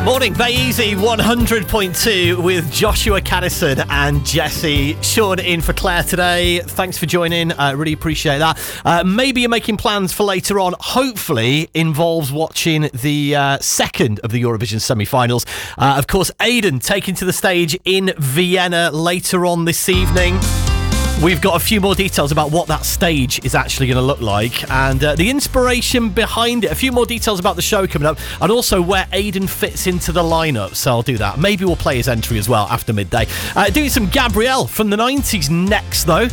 Morning, Bay Easy 100.2 with Joshua Caddison and Jesse. Sean in for Claire today. Thanks for joining. I really appreciate that. Maybe you're making plans for later on. Hopefully involves watching the second of the Eurovision semi-finals. Of course, Aiden taking to the stage in Vienna later on this evening. We've got a few more details about what that stage is actually going to look like and the inspiration behind it. A few more details about the show coming up and also where Aiden fits into the lineup. So I'll do that. Maybe we'll play his entry as well after midday. Doing some Gabrielle from the 90s next, though.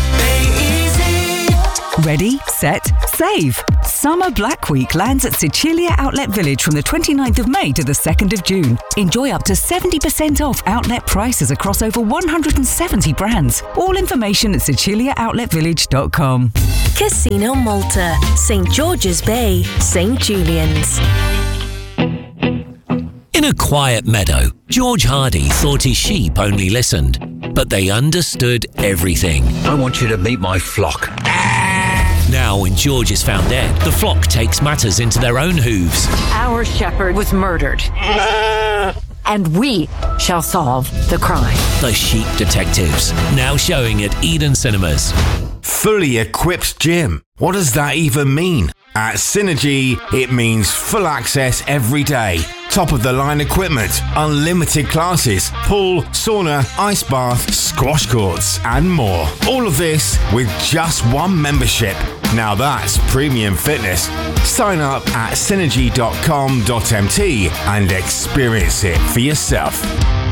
Ready, set, save. Summer Black Week lands at Sicilia Outlet Village from the 29th of May to the 2nd of June. Enjoy up to 70% off outlet prices across over 170 brands. All information at siciliaoutletvillage.com. Casino Malta, St George's Bay, St Julian's. In a quiet meadow, George Hardy thought his sheep only listened, but they understood everything. I want you to meet my flock. Now, when George is found dead, the flock takes matters into their own hooves. Our shepherd was murdered. And we shall solve the crime. The Sheep Detectives, now showing at Eden Cinemas. Fully equipped gym. What does that even mean? At Synergy, it means full access every day. Top of the line equipment, unlimited classes, pool, sauna, ice bath, squash courts, and more. All of this with just one membership. Now that's premium fitness. Sign up at synergy.com.mt and experience it for yourself.